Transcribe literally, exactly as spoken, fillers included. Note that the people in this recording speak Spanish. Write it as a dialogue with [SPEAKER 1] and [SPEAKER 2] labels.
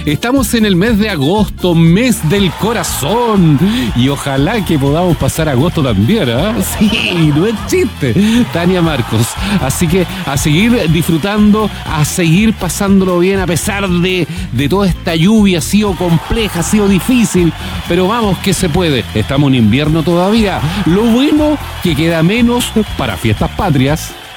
[SPEAKER 1] Estamos en el mes de agosto, mes del corazón. Y ojalá que podamos pasar agosto también, ¿ah? ¿eh? Sí, no es chiste, Tania Marcos. Así que a seguir disfrutando, a seguir pasándolo bien, a pesar de, de toda esta lluvia. Ha sido compleja, ha sido difícil, pero vamos que se puede. Estamos en invierno todavía. Lo bueno que queda menos para fiestas patrias.